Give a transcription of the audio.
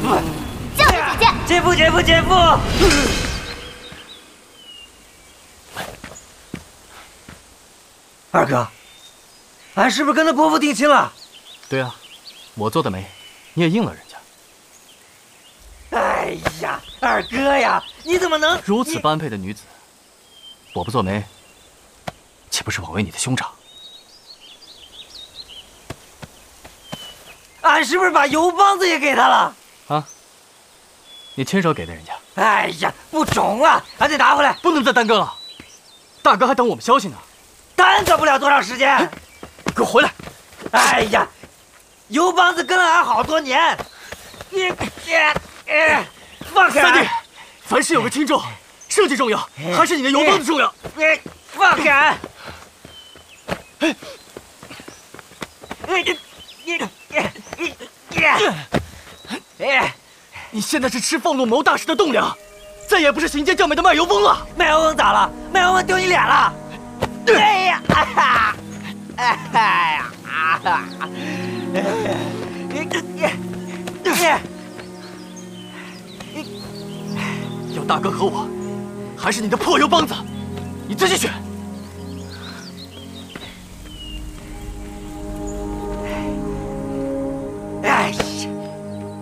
叫你姐姐。 姐夫，姐夫，姐夫！二哥，俺是不是跟他伯父定亲了？ 对啊，我做的媒，你也应了人家。 哎呀，二哥呀，你怎么能如此般配的女子，我不做媒，岂不是枉为你的兄长？ 俺是不是把油帮子也给他了？ 啊？你亲手给的人家？ 哎呀，不中啊，还得拿回来， 不能再耽搁了。大哥还等我们消息呢。 耽搁不了多长时间。 给我回来！ 哎呀，油帮子跟了俺好多年，放开！ 三弟，凡事有个轻重，设计重要，还是你的油帮子重要？ 放开！ 你现在是吃俸禄谋大事的栋梁，再也不是行奸叫美的卖油翁了。 卖油翁咋了？卖油翁丢你脸了？哎呀！哎呀！ 要大哥和我，还是你的破油帮子？你自己选。